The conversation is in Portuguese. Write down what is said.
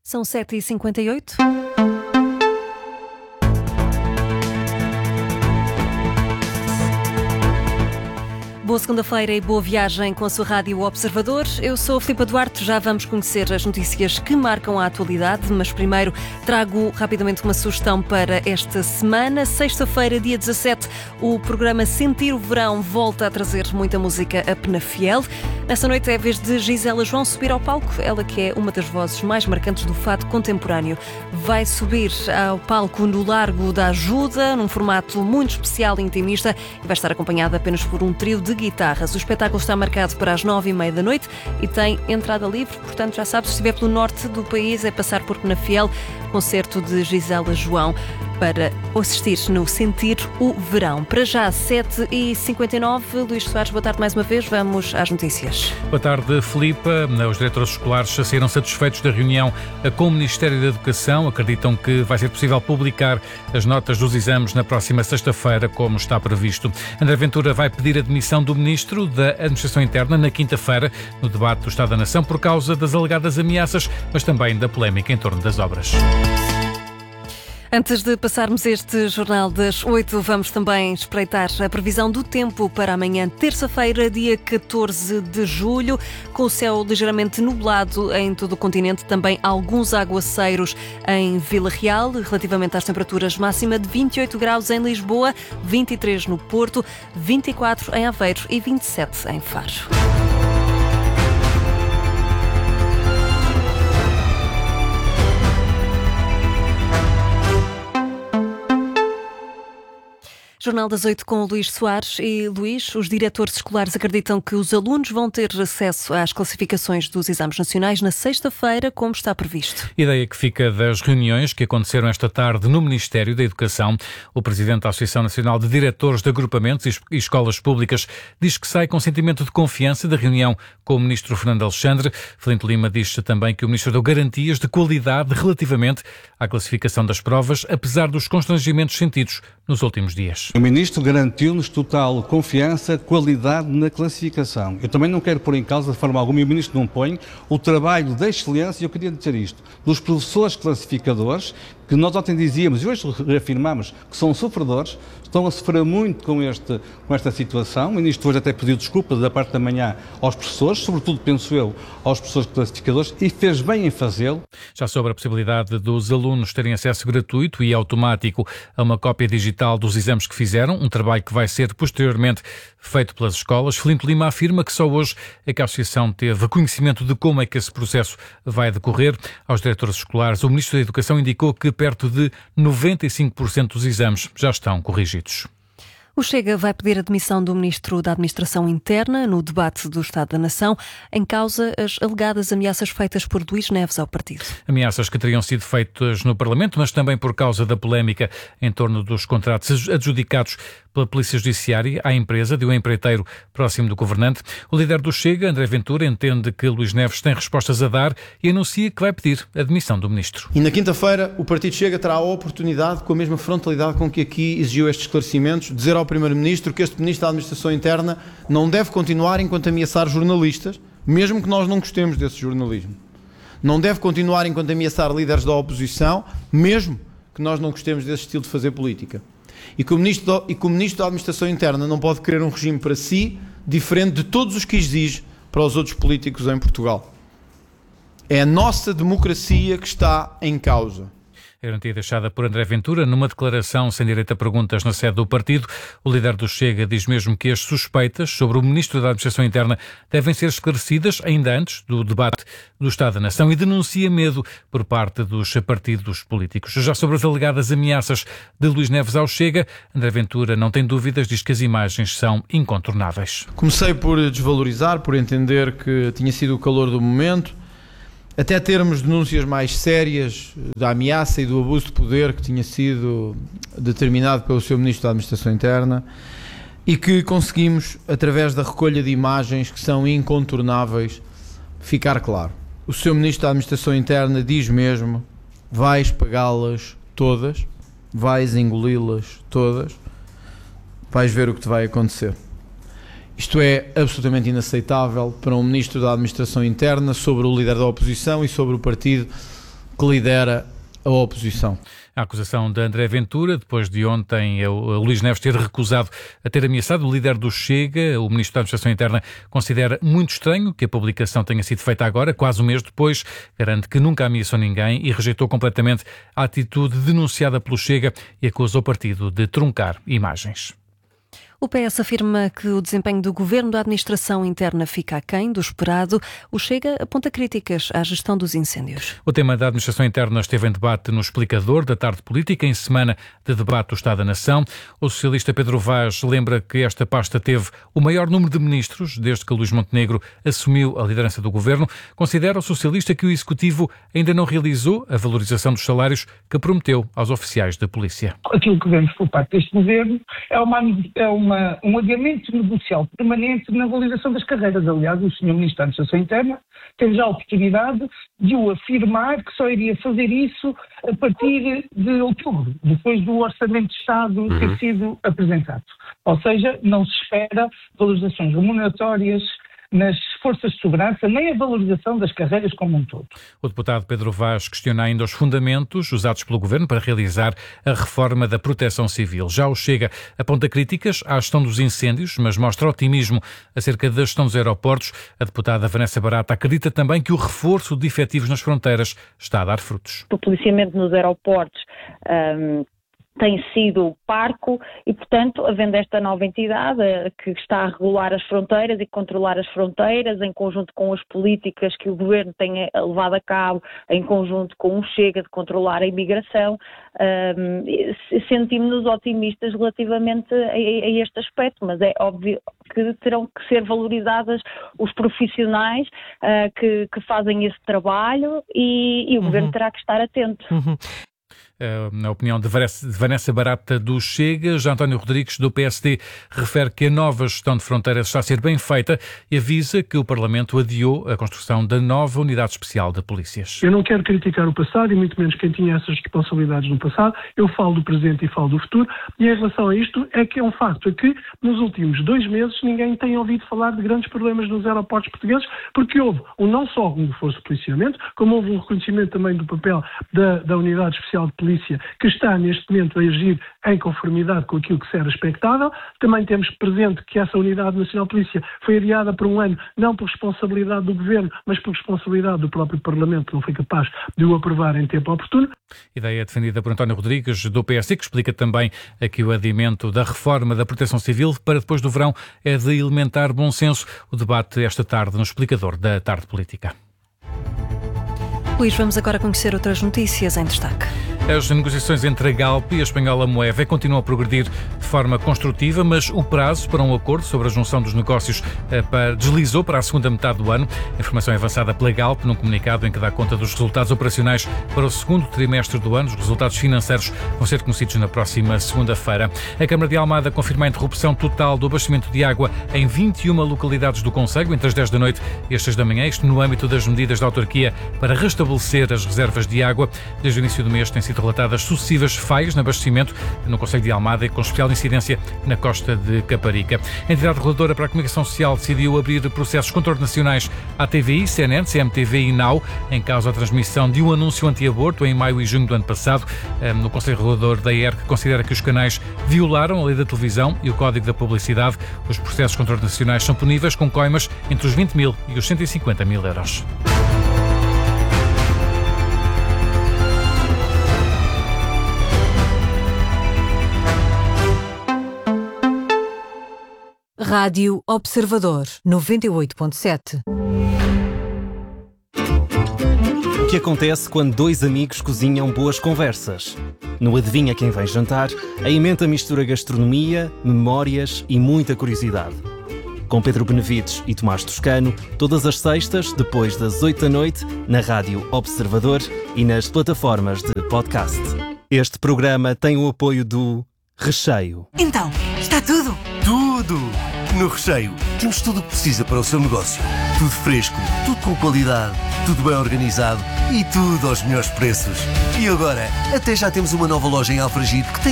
São 7h58. Boa segunda-feira e boa viagem com a sua Rádio Observador. Eu sou a Filipa Duarte, já vamos conhecer as notícias que marcam a atualidade, mas primeiro trago rapidamente uma sugestão para esta semana. Sexta-feira, dia 17, o programa Sentir o Verão volta a trazer muita música a Penafiel. Nessa noite é a vez de Gisela João subir ao palco, ela que é uma das vozes mais marcantes do fado contemporâneo. Vai subir ao palco no Largo da Ajuda, num formato muito especial e intimista, e vai estar acompanhada apenas por um trio de guitarras. O espetáculo está marcado para as 9h30 da noite e tem entrada livre, portanto já sabe, se estiver pelo norte do país é passar por Penafiel, concerto de Gisela João para assistir no Sentir o Verão. Para já, 7h59, Luís Soares, boa tarde mais uma vez, vamos às notícias. Boa tarde, Filipa. Os diretores escolares saíram satisfeitos da reunião com o Ministério da Educação. Acreditam que vai ser possível publicar as notas dos exames na próxima sexta-feira, como está previsto. André Ventura vai pedir a demissão do Ministro da Administração Interna na quinta-feira, no debate do Estado da Nação, por causa das alegadas ameaças, mas também da polémica em torno das obras. Antes de passarmos este Jornal das 8, vamos também espreitar a previsão do tempo para amanhã, terça-feira, dia 14 de julho, com o céu ligeiramente nublado em todo o continente, também alguns aguaceiros em Vila Real, relativamente às temperaturas, máxima de 28 graus em Lisboa, 23 no Porto, 24 em Aveiro e 27 em Faro. Jornal das 8 com o Luís Soares. E, Luís, os diretores escolares acreditam que os alunos vão ter acesso às classificações dos exames nacionais na sexta-feira, como está previsto. Ideia que fica das reuniões que aconteceram esta tarde no Ministério da Educação. O presidente da Associação Nacional de Diretores de Agrupamentos e Escolas Públicas diz que sai com sentimento de confiança da reunião com o ministro Fernando Alexandre. Flint Lima diz também que o ministro deu garantias de qualidade relativamente à classificação das provas, apesar dos constrangimentos sentidos nos últimos dias. O Ministro garantiu-nos total confiança, qualidade na classificação. Eu também não quero pôr em causa de forma alguma, e o Ministro não põe, o trabalho da excelência, e eu queria dizer isto, dos professores classificadores, que nós ontem dizíamos e hoje reafirmamos que são sofredores, estão a sofrer muito com esta situação. O Ministro hoje até pediu desculpas da parte da manhã aos professores, sobretudo, penso eu, aos professores classificadores, e fez bem em fazê-lo. Já sobre a possibilidade dos alunos terem acesso gratuito e automático a uma cópia digital dos exames que fizeram, um trabalho que vai ser posteriormente feito pelas escolas, Flint Lima afirma que só hoje é que a Associação teve conhecimento de como é que esse processo vai decorrer. Aos diretores escolares, o Ministro da Educação indicou que perto de 95% dos exames já estão corrigidos. O Chega vai pedir a demissão do Ministro da Administração Interna no debate do Estado da Nação, em causa as alegadas ameaças feitas por Luís Neves ao partido. Ameaças que teriam sido feitas no Parlamento, mas também por causa da polémica em torno dos contratos adjudicados pela Polícia Judiciária à empresa de um empreiteiro próximo do governante. O líder do Chega, André Ventura, entende que Luís Neves tem respostas a dar e anuncia que vai pedir a demissão do Ministro. E na quinta-feira o Partido Chega terá a oportunidade, com a mesma frontalidade com que aqui exigiu estes esclarecimentos, dizer ao Primeiro-Ministro que este Ministro da Administração Interna não deve continuar enquanto ameaçar jornalistas, mesmo que nós não gostemos desse jornalismo. Não deve continuar enquanto ameaçar líderes da oposição, mesmo que nós não gostemos desse estilo de fazer política. E que o Ministro da Administração Interna não pode querer um regime para si diferente de todos os que exige para os outros políticos em Portugal. É a nossa democracia que está em causa. A garantia deixada por André Ventura numa declaração sem direito a perguntas na sede do partido. O líder do Chega diz mesmo que as suspeitas sobre o Ministro da Administração Interna devem ser esclarecidas ainda antes do debate do Estado da Nação e denuncia medo por parte dos partidos políticos. Já sobre as alegadas ameaças de Luís Neves ao Chega, André Ventura não tem dúvidas, diz que as imagens são incontornáveis. Comecei por desvalorizar, por entender que tinha sido o calor do momento, até termos denúncias mais sérias da ameaça e do abuso de poder que tinha sido determinado pelo Sr. Ministro da Administração Interna e que conseguimos, através da recolha de imagens que são incontornáveis, ficar claro. O Sr. Ministro da Administração Interna diz mesmo: vais pagá-las todas, vais engoli-las todas, vais ver o que te vai acontecer. Isto é absolutamente inaceitável para um Ministro da Administração Interna sobre o líder da oposição e sobre o partido que lidera a oposição. A acusação de André Ventura, depois de ontem o Luís Neves ter recusado a ter ameaçado o líder do Chega, o Ministro da Administração Interna considera muito estranho que a publicação tenha sido feita agora, quase um mês depois, garante que nunca ameaçou ninguém e rejeitou completamente a atitude denunciada pelo Chega e acusa o partido de truncar imagens. O PS afirma que o desempenho do governo da administração interna fica aquém do esperado. O Chega aponta críticas à gestão dos incêndios. O tema da administração interna esteve em debate no Explicador da Tarde Política, em semana de debate do Estado da Nação. O socialista Pedro Vaz lembra que esta pasta teve o maior número de ministros desde que Luís Montenegro assumiu a liderança do governo. Considera o socialista que o Executivo ainda não realizou a valorização dos salários que prometeu aos oficiais da polícia. Aquilo que vemos por parte deste governo é um adiamento negocial permanente na valorização das carreiras. Aliás, o Sr. Ministro da Administração Interna teve já a oportunidade de o afirmar que só iria fazer isso a partir de outubro, depois do Orçamento de Estado ter sido apresentado. Ou seja, não se espera valorizações remuneratórias nas forças de segurança, nem a valorização das carreiras como um todo. O deputado Pedro Vaz questiona ainda os fundamentos usados pelo Governo para realizar a reforma da Proteção Civil. Já o Chega aponta críticas à gestão dos incêndios, mas mostra otimismo acerca da gestão dos aeroportos. A deputada Vanessa Barata acredita também que o reforço de efetivos nas fronteiras está a dar frutos. O policiamento nos aeroportos tem sido parco e, portanto, havendo esta nova entidade que está a regular as fronteiras e controlar as fronteiras em conjunto com as políticas que o Governo tem levado a cabo, em conjunto com o Chega de controlar a imigração, sentimos-nos otimistas relativamente a este aspecto, mas é óbvio que terão que ser valorizadas os profissionais que fazem esse trabalho e o Governo terá que estar atento. Na opinião de Vanessa Barata do Chega, já António Rodrigues do PSD refere que a nova gestão de fronteiras está a ser bem feita e avisa que o Parlamento adiou a construção da nova unidade especial de polícias. Eu não quero criticar o passado e muito menos quem tinha essas responsabilidades no passado. Eu falo do presente e falo do futuro e em relação a isto é que é um facto que nos últimos 2 meses ninguém tem ouvido falar de grandes problemas nos aeroportos portugueses porque houve não só um reforço de policiamento, como houve um reconhecimento também do papel da unidade especial de polícia que está neste momento a agir em conformidade com aquilo que se era expectável. Também temos presente que essa Unidade Nacional de Polícia foi adiada por um ano, não por responsabilidade do Governo, mas por responsabilidade do próprio Parlamento, que não foi capaz de o aprovar em tempo oportuno. Ideia defendida por António Rodrigues, do PSD, que explica também aqui o adiamento da reforma da Proteção Civil para depois do verão é de elementar bom senso. O debate esta tarde no Explicador da Tarde Política. Luís, vamos agora conhecer outras notícias em destaque. As negociações entre a Galp e a espanhola Moeve continuam a progredir de forma construtiva, mas o prazo para um acordo sobre a junção dos negócios deslizou para a segunda metade do ano. A informação é avançada pela Galp num comunicado em que dá conta dos resultados operacionais para o segundo trimestre do ano. Os resultados financeiros vão ser conhecidos na próxima segunda-feira. A Câmara de Almada confirma a interrupção total do abastecimento de água em 21 localidades do concelho entre as 10 da noite e as 6 da manhã, isto no âmbito das medidas da autarquia para restabelecer as reservas de água. Desde o início do mês têm sido relatadas sucessivas falhas no abastecimento no concelho de Almada e com especial incidência na costa de Caparica. A entidade reguladora para a comunicação social decidiu abrir processos contornacionais à TVI, CNN, CMTV e NAU, em causa da transmissão de um anúncio anti-aborto em maio e junho do ano passado. No Conselho Regulador da ERC considera que os canais violaram a lei da televisão e o Código da Publicidade. Os processos contornacionais são puníveis com coimas entre os 20 mil e os 150 mil euros. Rádio Observador 98.7. O que acontece quando 2 amigos cozinham boas conversas? No Adivinha Quem Vem Jantar, a emenda mistura gastronomia, memórias e muita curiosidade. Com Pedro Benevides e Tomás Toscano, todas as sextas, depois das 8 da noite, na Rádio Observador e nas plataformas de podcast. Este programa tem o apoio do Recheio. Então, está tudo? Tudo! No Recheio temos tudo o que precisa para o seu negócio. Tudo fresco, tudo com qualidade, tudo bem organizado e tudo aos melhores preços. E agora, até já temos uma nova loja em Alfragide que tem